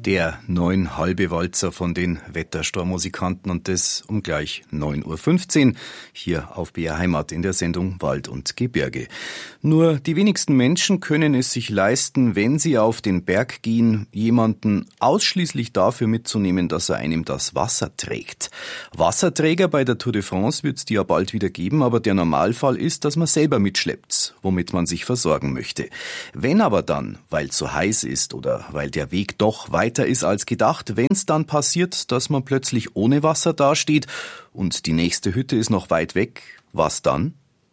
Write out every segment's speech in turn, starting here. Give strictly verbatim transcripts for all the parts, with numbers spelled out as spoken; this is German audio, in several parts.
Der neun halbe Walzer von den Wetterstormusikanten und das um gleich neun Uhr fünfzehn hier auf B R Heimat in der Sendung Wald und Gebirge. Nur die wenigsten Menschen können es sich leisten, wenn sie auf den Berg gehen, jemanden ausschließlich dafür mitzunehmen, dass er einem das Wasser trägt. Wasserträger bei der Tour de France wird es die ja bald wieder geben, aber der Normalfall ist, dass man selber mitschleppt, womit man sich versorgen möchte. Wenn aber dann, weil es so heiß ist oder weil der Weg doch weiter ist als gedacht, wenn es dann passiert, dass man plötzlich ohne Wasser dasteht und die nächste Hütte ist noch weit weg, was dann?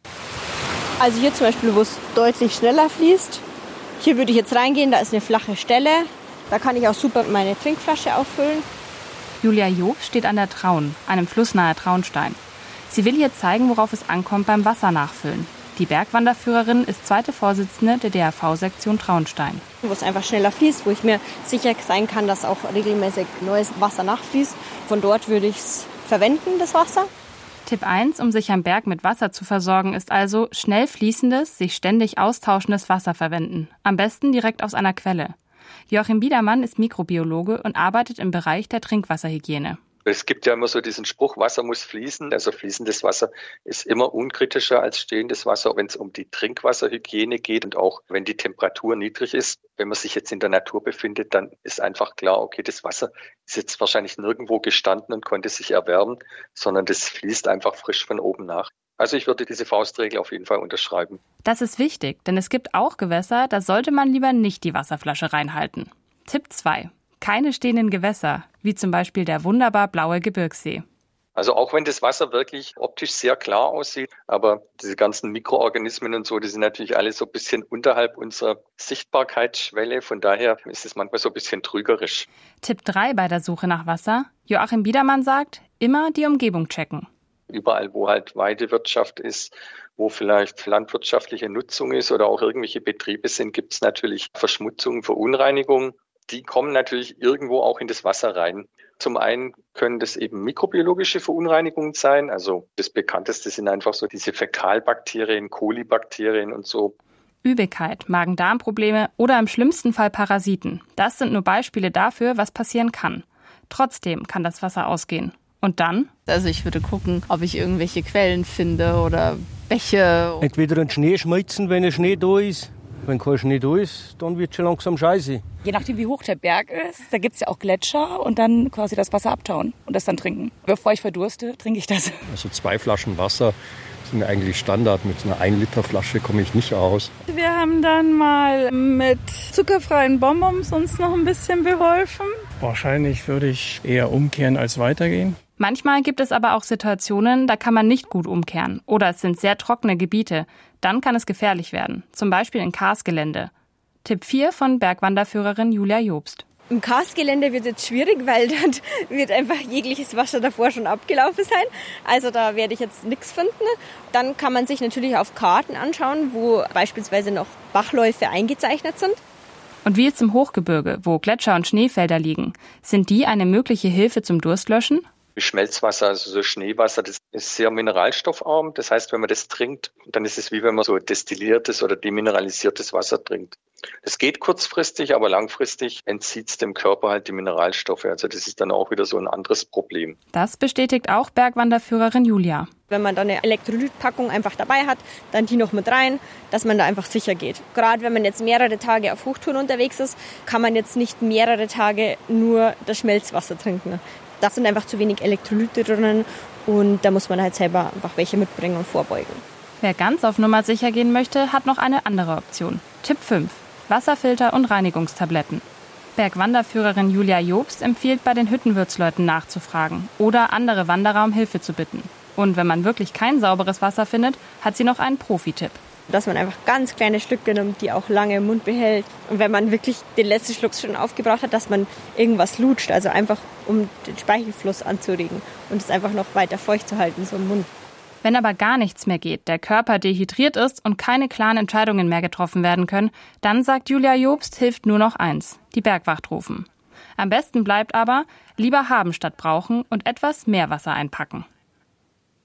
Also hier zum Beispiel, wo es deutlich schneller fließt, hier würde ich jetzt reingehen, da ist eine flache Stelle, da kann ich auch super meine Trinkflasche auffüllen. Julia Jobst steht an der Traun, einem Fluss nahe Traunstein. Sie will hier zeigen, worauf es ankommt beim Wassernachfüllen. Die Bergwanderführerin ist zweite Vorsitzende der D A V-Sektion Traunstein. Wo es einfach schneller fließt, wo ich mir sicher sein kann, dass auch regelmäßig neues Wasser nachfließt. Von dort würde ich es verwenden, das Wasser. Tipp eins, um sich am Berg mit Wasser zu versorgen, ist also schnell fließendes, sich ständig austauschendes Wasser verwenden. Am besten direkt aus einer Quelle. Joachim Biedermann ist Mikrobiologe und arbeitet im Bereich der Trinkwasserhygiene. Es gibt ja immer so diesen Spruch, Wasser muss fließen. Also fließendes Wasser ist immer unkritischer als stehendes Wasser, wenn es um die Trinkwasserhygiene geht und auch wenn die Temperatur niedrig ist. Wenn man sich jetzt in der Natur befindet, dann ist einfach klar, okay, das Wasser ist jetzt wahrscheinlich nirgendwo gestanden und konnte sich erwärmen, sondern das fließt einfach frisch von oben nach. Also ich würde diese Faustregel auf jeden Fall unterschreiben. Das ist wichtig, denn es gibt auch Gewässer, da sollte man lieber nicht die Wasserflasche reinhalten. Tipp zwei. Keine stehenden Gewässer, wie zum Beispiel der wunderbar blaue Gebirgssee. Also auch wenn das Wasser wirklich optisch sehr klar aussieht, aber diese ganzen Mikroorganismen und so, die sind natürlich alle so ein bisschen unterhalb unserer Sichtbarkeitsschwelle. Von daher ist es manchmal so ein bisschen trügerisch. Tipp drei bei der Suche nach Wasser. Joachim Biedermann sagt, immer die Umgebung checken. Überall, wo halt Weidewirtschaft ist, wo vielleicht landwirtschaftliche Nutzung ist oder auch irgendwelche Betriebe sind, gibt es natürlich Verschmutzung, Verunreinigungen. Die kommen natürlich irgendwo auch in das Wasser rein. Zum einen können das eben mikrobiologische Verunreinigungen sein. Also das bekannteste sind einfach so diese Fäkalbakterien, Kolibakterien und so. Übelkeit, Magen-Darm-Probleme oder im schlimmsten Fall Parasiten. Das sind nur Beispiele dafür, was passieren kann. Trotzdem kann das Wasser ausgehen. Und dann? Also ich würde gucken, ob ich irgendwelche Quellen finde oder Bäche. Entweder den Schnee schmelzen, wenn der Schnee da ist. Wenn kein Schnee da ist, dann wird es schon langsam scheiße. Je nachdem, wie hoch der Berg ist, da gibt es ja auch Gletscher und dann quasi das Wasser abtauen und das dann trinken. Bevor ich verdurste, trinke ich das. Also zwei Flaschen Wasser sind eigentlich Standard. Mit einer ein Liter Flasche komme ich nicht aus. Wir haben dann mal mit zuckerfreien Bonbons uns noch ein bisschen beholfen. Wahrscheinlich würde ich eher umkehren als weitergehen. Manchmal gibt es aber auch Situationen, da kann man nicht gut umkehren. Oder es sind sehr trockene Gebiete. Dann kann es gefährlich werden. Zum Beispiel in Karstgelände. Tipp vier von Bergwanderführerin Julia Jobst. Im Karstgelände wird es schwierig, weil dann wird einfach jegliches Wasser davor schon abgelaufen sein. Also da werde ich jetzt nichts finden. Dann kann man sich natürlich auf Karten anschauen, wo beispielsweise noch Bachläufe eingezeichnet sind. Und wie jetzt im Hochgebirge, wo Gletscher und Schneefelder liegen, sind die eine mögliche Hilfe zum Durstlöschen? Schmelzwasser, also so Schneewasser, das ist sehr mineralstoffarm. Das heißt, wenn man das trinkt, dann ist es wie wenn man so destilliertes oder demineralisiertes Wasser trinkt. Das geht kurzfristig, aber langfristig entzieht es dem Körper halt die Mineralstoffe. Also das ist dann auch wieder so ein anderes Problem. Das bestätigt auch Bergwanderführerin Julia. Wenn man da eine Elektrolytpackung einfach dabei hat, dann die noch mit rein, dass man da einfach sicher geht. Gerade wenn man jetzt mehrere Tage auf Hochtouren unterwegs ist, kann man jetzt nicht mehrere Tage nur das Schmelzwasser trinken. Da sind einfach zu wenig Elektrolyte drinnen und da muss man halt selber einfach welche mitbringen und vorbeugen. Wer ganz auf Nummer sicher gehen möchte, hat noch eine andere Option. Tipp fünf. Wasserfilter und Reinigungstabletten. Bergwanderführerin Julia Jobst empfiehlt, bei den Hüttenwirtsleuten nachzufragen oder andere Wanderer um Hilfe zu bitten. Und wenn man wirklich kein sauberes Wasser findet, hat sie noch einen Profi-Tipp. Dass man einfach ganz kleine Schlücke nimmt, die auch lange im Mund behält. Und wenn man wirklich den letzten Schluck schon aufgebraucht hat, dass man irgendwas lutscht, also einfach um den Speichelfluss anzuregen und es einfach noch weiter feucht zu halten, so im Mund. Wenn aber gar nichts mehr geht, der Körper dehydriert ist und keine klaren Entscheidungen mehr getroffen werden können, dann sagt Julia Jobst, hilft nur noch eins, die Bergwacht rufen. Am besten bleibt aber, lieber haben statt brauchen und etwas mehr Wasser einpacken.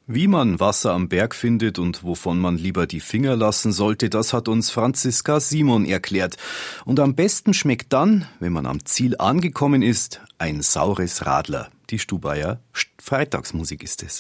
Wie man Wasser am Berg findet und wovon man lieber die Finger lassen sollte, das hat uns Franziska Simon erklärt. Und am besten schmeckt dann, wenn man am Ziel angekommen ist, ein saures Radler. Die Stubaier Freitagsmusik ist es.